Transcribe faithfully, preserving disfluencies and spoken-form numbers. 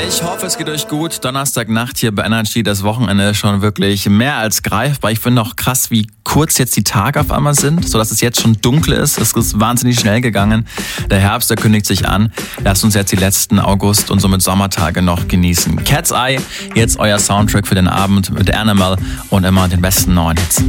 Ich hoffe, es geht euch gut. Donnerstagnacht hier bei Energy, das Wochenende ist schon wirklich mehr als greifbar. Ich finde auch krass, wie kurz jetzt die Tage auf einmal sind, sodass es jetzt schon dunkel ist. Es ist wahnsinnig schnell gegangen. Der Herbst, der kündigt sich an. Lasst uns jetzt die letzten August- und somit Sommertage noch genießen. Cat's Eye, jetzt euer Soundtrack für den Abend mit Animal und immer den besten neuen Hits.